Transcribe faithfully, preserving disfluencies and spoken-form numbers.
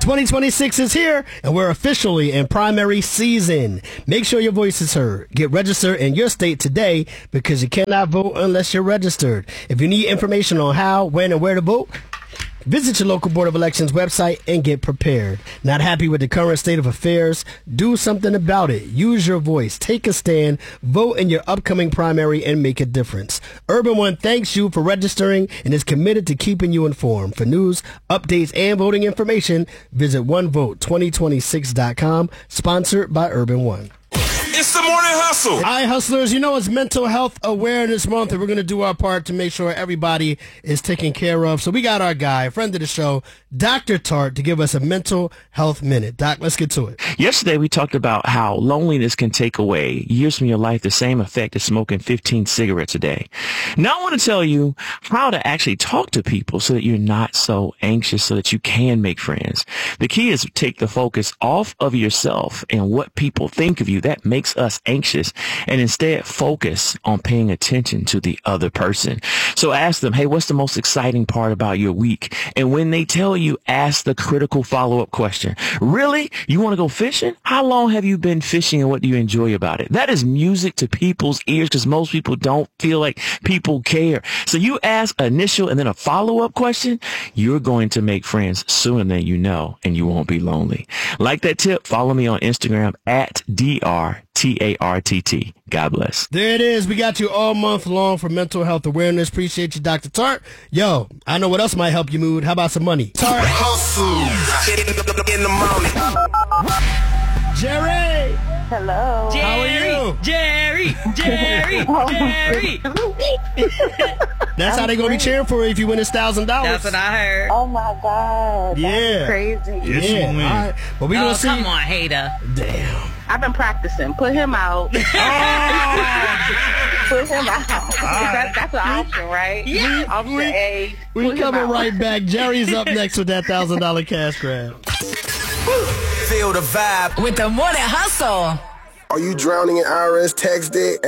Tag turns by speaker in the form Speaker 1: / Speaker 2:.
Speaker 1: twenty twenty-six is here, and we're officially in primary season. Make sure your voice is heard. Get registered in your state today because you cannot vote unless you're registered. If you need information on how, when, and where to vote, visit your local Board of Elections website and get prepared. Not happy with the current state of affairs? Do something about it. Use your voice. Take a stand. Vote in your upcoming primary and make a difference. Urban One thanks you for registering and is committed to keeping you informed. For news, updates, and voting information, visit one vote twenty twenty-six dot com. Sponsored by Urban One.
Speaker 2: It's the Morning Hustle.
Speaker 1: All right, hustlers, you know it's Mental Health Awareness Month, and we're going to do our part to make sure everybody is taken care of. So we got our guy, a friend of the show, Doctor Tart, to give us a mental health minute. Doc, let's get to it.
Speaker 3: Yesterday, we talked about how loneliness can take away years from your life, the same effect as smoking fifteen cigarettes a day. Now, I want to tell you how to actually talk to people so that you're not so anxious, so that you can make friends. The key is to take the focus off of yourself and what people think of you. That makes us anxious, and instead focus on paying attention to the other person. So ask them, hey, what's the most exciting part about your week? And when they tell you, ask the critical follow-up question. Really? You want to go fishing? How long have you been fishing, and what do you enjoy about it? That is music to people's ears because most people don't feel like people care. So you ask an initial and then a follow-up question, you're going to make friends sooner than you know, and you won't be lonely. Like that tip, follow me on Instagram at D R T A R T T. God bless.
Speaker 1: There it is. We got you all month long for mental health awareness. Appreciate you, Doctor Tart. Yo, I know what else might help your mood. How about some money? Tart.
Speaker 2: Hustle. In the morning.
Speaker 1: Jerry.
Speaker 4: Hello.
Speaker 5: Jerry,
Speaker 1: How are you?
Speaker 5: Jerry, Jerry, Jerry.
Speaker 1: That's how they going to be cheering for you if you win this one thousand dollars.
Speaker 5: That's what I heard.
Speaker 4: Oh my God. That's
Speaker 1: Yeah.
Speaker 4: crazy.
Speaker 2: Yes, you
Speaker 1: Yeah.
Speaker 2: win.
Speaker 1: All right. Well, we
Speaker 5: Oh,
Speaker 1: going to see.
Speaker 5: come on, hater.
Speaker 1: Damn.
Speaker 4: I've been practicing. Put him out. Put him out. That, that's an option, right?
Speaker 5: Yeah.
Speaker 4: Option
Speaker 1: We-
Speaker 4: A.
Speaker 1: We
Speaker 4: put him
Speaker 1: coming
Speaker 4: out.
Speaker 1: right back. Jerry's up next with that one thousand dollars cash grab.
Speaker 2: Feel the vibe.
Speaker 6: With the Morning Hustle.
Speaker 7: Are you drowning in I R S tax debt?